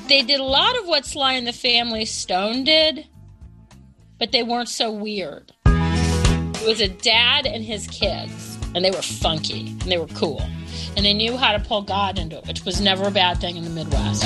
They did a lot of what Sly and the Family Stone did, but they weren't so weird. It was a dad and his kids, and they were funky, and they were cool. And they knew how to pull God into it, which was never a bad thing in the Midwest.